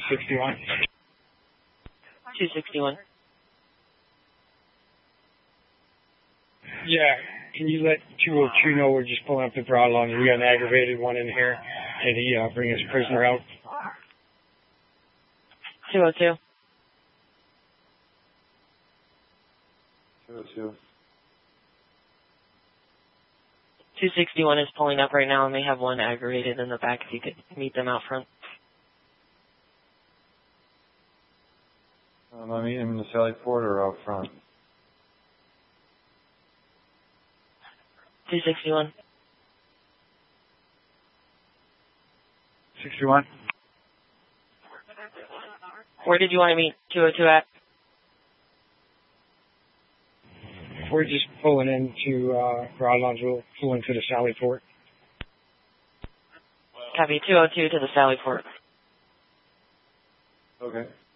261. 261. Yeah, can you let 202 know we're just pulling up the broad lawn? We got an aggravated one in here, and he bring his prisoner out. 202. 202. 261 is pulling up right now, and they have one aggravated in the back. If you could meet them out front. I meet him in the Sally Port or out front? 261. 61. Where did you want to meet 202 at? We're just pulling into broad lawns. We'll pull into the Sally Port. Copy. 202 to the Sally Port. Okay.